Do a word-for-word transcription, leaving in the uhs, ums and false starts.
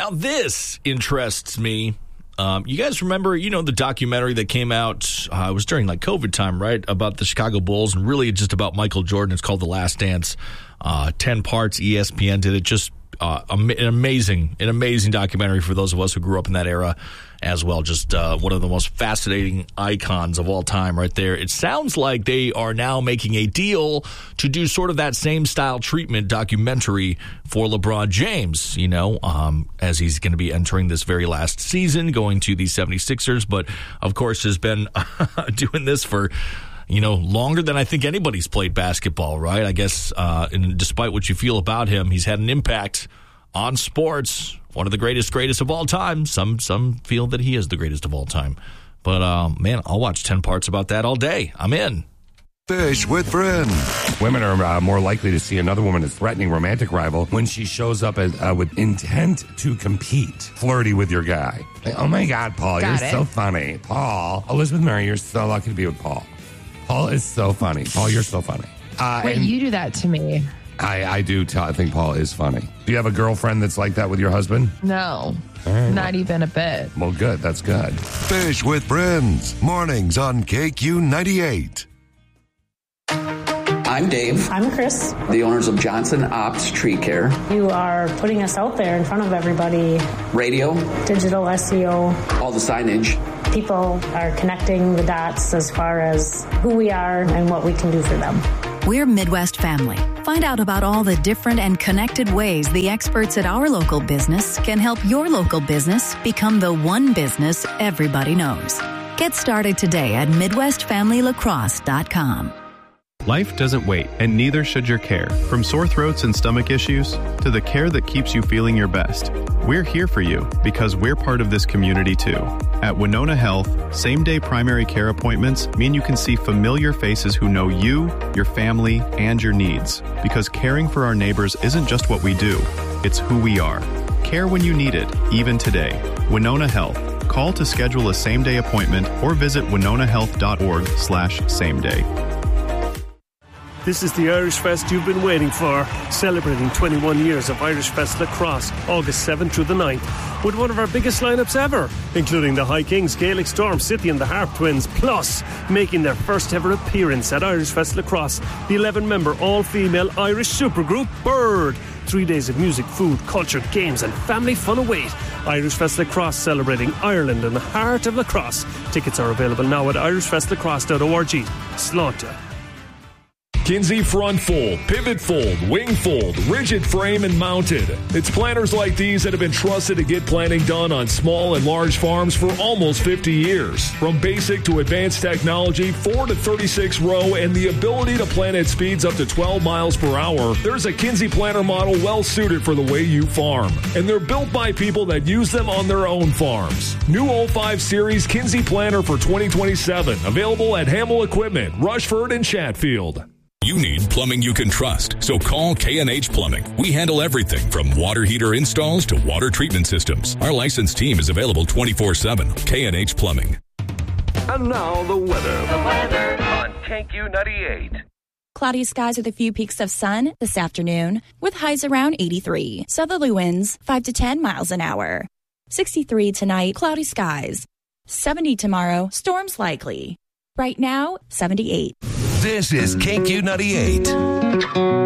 Now, this interests me. Um, you guys remember, you know, the documentary that came out, uh, it was during like COVID time, right, about the Chicago Bulls and really just about Michael Jordan. It's called The Last Dance. Uh, ten parts, E S P N did it. Just uh, an amazing, an amazing documentary for those of us who grew up in that era as well. Just uh, one of the most fascinating icons of all time right there. It sounds like they are now making a deal to do sort of that same style treatment documentary for LeBron James, you know, um, as he's going to be entering this very last season, going to the seventy-sixers, but of course has been doing this for, you know, longer than I think anybody's played basketball, right? I guess, uh, and despite what you feel about him, he's had an impact on sports. One of the greatest, greatest of all time. Some some feel that he is the greatest of all time. But, uh, man, I'll watch ten parts about that all day. I'm in. Fish with Friends. Women are uh, more likely to see another woman as threatening romantic rival when she shows up as, uh, with intent to compete, flirty with your guy. Like, oh, my God, Paul, Got you're it. so funny. Paul, Elizabeth Murray, you're so lucky to be with Paul. Paul is so funny. Paul, you're so funny. Uh, Wait, and you do that to me. I, I do tell, I think Paul is funny. Do you have a girlfriend that's like that with your husband? No, right. not even a bit. Well, good. That's good. Fish with Friends. Mornings on K Q ninety-eight. I'm Dave, I'm Chris. the owners of Johnson Ops Tree Care. You are putting us out there in front of everybody. Radio, Digital S E O. all the signage. People are connecting the dots as far as who we are and what we can do for them. We're Midwest Family. Find out about all the different and connected ways the experts at our local business can help your local business become the one business everybody knows. Get started today at midwest family lacrosse dot com. Life doesn't wait, and neither should your care. From sore throats and stomach issues to the care that keeps you feeling your best. We're here for you because we're part of this community too. At Winona Health, same-day primary care appointments mean you can see familiar faces who know you, your family, and your needs. Because caring for our neighbors isn't just what we do, it's who we are. Care when you need it, even today. Winona Health. Call to schedule a same-day appointment or visit winona health dot org slash same day. This is the Irish Fest you've been waiting for, celebrating twenty-one years of Irish Fest Lacrosse, August seventh through the ninth, with one of our biggest lineups ever, including the High Kings, Gaelic Storm, City and the Harp Twins, plus making their first ever appearance at Irish Fest Lacrosse, the eleven-member all-female Irish supergroup Bird. Three days of music, food, culture, games and family fun await. Irish Fest Lacrosse, celebrating Ireland and the heart of lacrosse. Tickets are available now at irish fest lacrosse dot org. Slánta. Kinsey front fold, pivot fold, wing fold, rigid frame and mounted. It's planters like these that have been trusted to get planting done on small and large farms for almost fifty years. From basic to advanced technology, four to thirty-six row, and the ability to plant at speeds up to twelve miles per hour, there's a Kinsey planter model well suited for the way you farm. And they're built by people that use them on their own farms. New oh five Series Kinsey planter for twenty twenty-seven, available at Hamill Equipment, Rushford and Chatfield. You need plumbing you can trust, so call K and H Plumbing. We handle everything from water heater installs to water treatment systems. Our licensed team is available twenty-four seven. K and H Plumbing. And now the weather. The weather on K Q ninety-eight. Cloudy skies with a few peaks of sun this afternoon, with highs around eighty-three. Southerly winds five to ten miles an hour. sixty-three tonight, cloudy skies. seventy tomorrow, storms likely. Right now, seventy-eight. This is K Q ninety-eight.